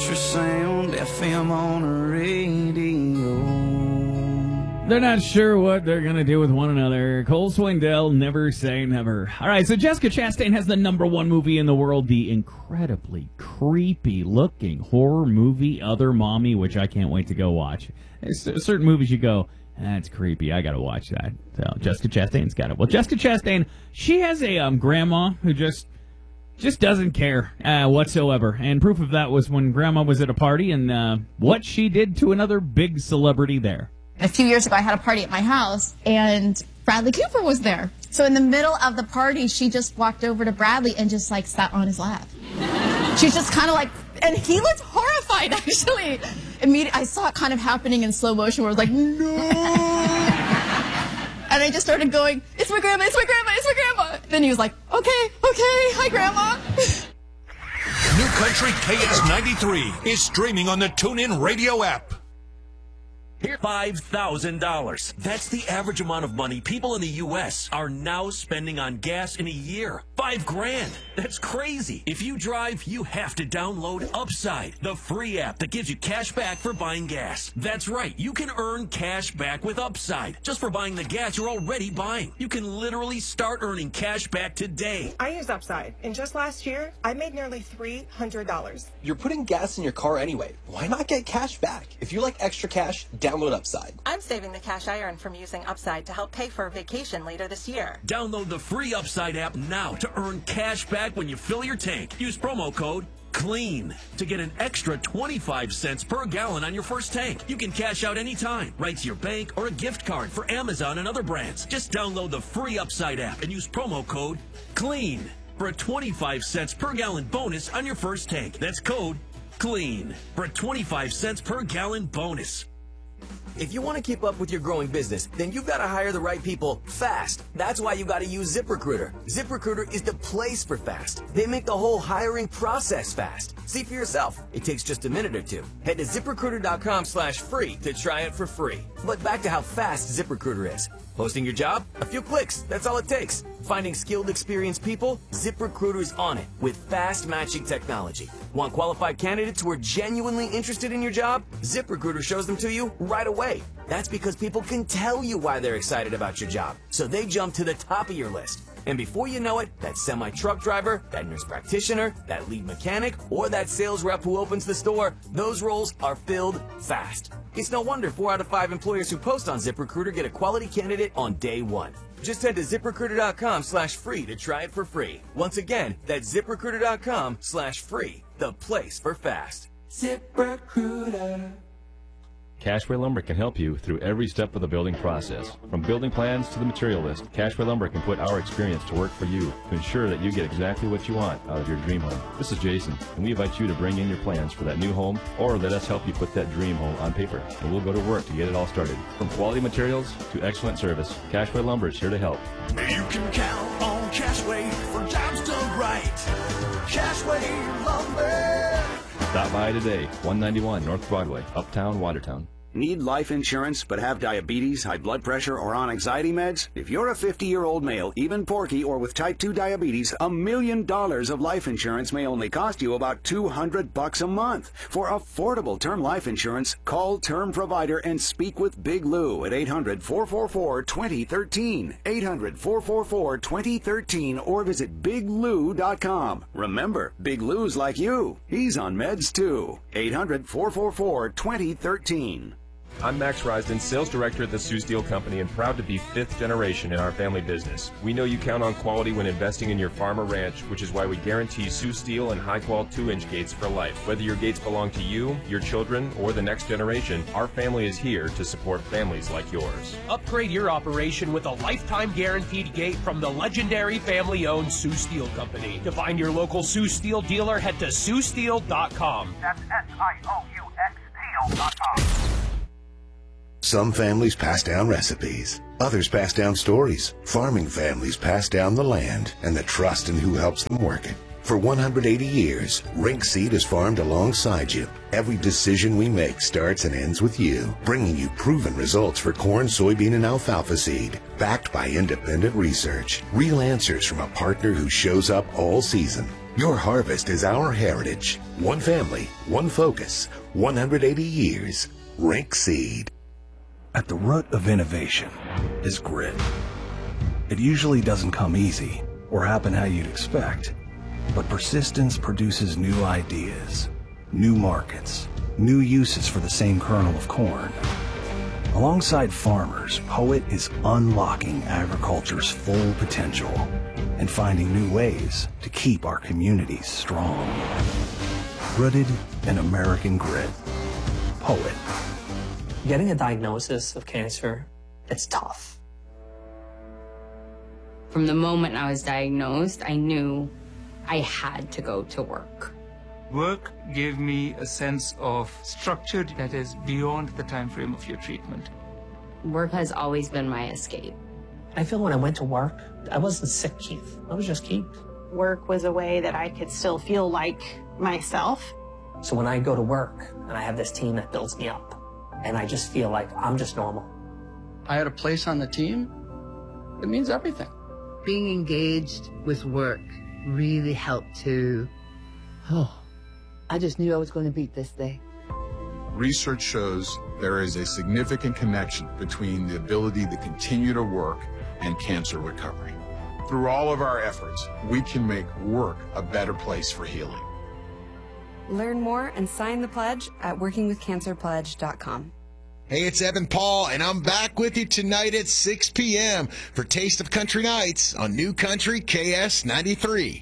ultrasound FM on a radio. They're not sure what they're going to do with one another. Cole Swindell, never say never. All right, so Jessica Chastain has the #1 movie in the world, the incredibly creepy-looking horror movie Other Mommy, which I can't wait to go watch. There's certain movies you go, that's creepy, I got to watch that. So Jessica Chastain's got it. Well, Jessica Chastain, she has a grandma who just doesn't care whatsoever. And proof of that was when Grandma was at a party and what she did to another big celebrity there. A few years ago, I had a party at my house, and Bradley Cooper was there. So in the middle of the party, she just walked over to Bradley and just, like, sat on his lap. She's just kind of like, and he looked horrified, actually. Immediately, I saw it kind of happening in slow motion where I was like, no. And I just started going, it's my grandma, it's my grandma, it's my grandma. Then he was like, okay, hi, Grandma. New Country KX93 is streaming on the TuneIn Radio app. $5,000. That's the average amount of money people in the U.S. are now spending on gas in a year. $5,000. That's crazy. If you drive, you have to download Upside, the free app that gives you cash back for buying gas. That's right. You can earn cash back with Upside just for buying the gas you're already buying. You can literally start earning cash back today. I use Upside, and just last year, I made nearly $300. You're putting gas in your car anyway. Why not get cash back? If you like extra cash, download Upside. I'm saving the cash I earn from using Upside to help pay for a vacation later this year. Download the free Upside app now to earn cash back when you fill your tank. Use promo code CLEAN to get an extra 25 cents per gallon on your first tank. You can cash out anytime, right to your bank or a gift card for Amazon and other brands. Just download the free Upside app and use promo code CLEAN for a 25 cents per gallon bonus on your first tank. That's code CLEAN for a 25 cents per gallon bonus. If you want to keep up with your growing business, then you've got to hire the right people fast. That's why you got to use ZipRecruiter. ZipRecruiter is the place for fast. They make the whole hiring process fast. See for yourself. It takes just a minute or two. Head to ZipRecruiter.com/free to try it for free. But back to how fast ZipRecruiter is. Posting your job? A few clicks. That's all it takes. Finding skilled, experienced people? ZipRecruiter's on it with fast matching technology. Want qualified candidates who are genuinely interested in your job? ZipRecruiter shows them to you right away. That's because people can tell you why they're excited about your job, so they jump to the top of your list. And before you know it, that semi-truck driver, that nurse practitioner, that lead mechanic, or that sales rep who opens the store, those roles are filled fast. It's no wonder 4 out of 5 employers who post on ZipRecruiter get a quality candidate on day one. Just head to ZipRecruiter.com/free to try it for free. Once again, that's ZipRecruiter.com/free, the place for fast. ZipRecruiter. Cashway Lumber can help you through every step of the building process. From building plans to the material list, Cashway Lumber can put our experience to work for you to ensure that you get exactly what you want out of your dream home. This is Jason, and we invite you to bring in your plans for that new home or let us help you put that dream home on paper, and we'll go to work to get it all started. From quality materials to excellent service, Cashway Lumber is here to help. You can count on Cashway for jobs done right. Cashway Lumber. Stop by today, 191 North Broadway, Uptown, Watertown. Need life insurance but have diabetes, high blood pressure, or on anxiety meds? If you're a 50-year-old male, even porky, or with type 2 diabetes, $1 million of life insurance may only cost you about $200 a month. For affordable term life insurance, call Term Provider and speak with Big Lou at 800-444-2013, 800-444-2013, or visit biglou.com. Remember, Big Lou's like you. He's on meds too. 800-444-2013. I'm Max Risden, Sales Director at the Sioux Steel Company, and proud to be 5th generation in our family business. We know you count on quality when investing in your farm or ranch, which is why we guarantee Sioux Steel and high-quality 2-inch gates for life. Whether your gates belong to you, your children, or the next generation, our family is here to support families like yours. Upgrade your operation with a lifetime guaranteed gate from the legendary family-owned Sioux Steel Company. To find your local Sioux Steel dealer, head to SiouxSteel.com. That's SIOUX Steel.com. Some families pass down recipes. Others pass down stories. Farming families pass down the land and the trust in who helps them work it. For 180 years, Rink Seed has farmed alongside you. Every decision we make starts and ends with you, bringing you proven results for corn, soybean, and alfalfa seed, backed by independent research. Real answers from a partner who shows up all season. Your harvest is our heritage. One family, one focus, 180 years. Rink Seed. At the root of innovation is grit. It usually doesn't come easy or happen how you'd expect, but persistence produces new ideas, new markets, new uses for the same kernel of corn. Alongside farmers, Poet is unlocking agriculture's full potential and finding new ways to keep our communities strong. Rooted in American grit. Poet. Getting a diagnosis of cancer, it's tough. From the moment I was diagnosed, I knew I had to go to work. Work gave me a sense of structure that is beyond the time frame of your treatment. Work has always been my escape. I feel when I went to work, I wasn't sick, Keith. I was just Keith. Work was a way that I could still feel like myself. So when I go to work and I have this team that builds me up, and I just feel like I'm just normal. I had a place on the team. It means everything. Being engaged with work really helped to, I just knew I was going to beat this day. Research shows there is a significant connection between the ability to continue to work and cancer recovery. Through all of our efforts, we can make work a better place for healing. Learn more and sign the pledge at workingwithcancerpledge.com. Hey, it's Evan Paul, and I'm back with you tonight at 6 p.m. for Taste of Country Nights on New Country KS 93.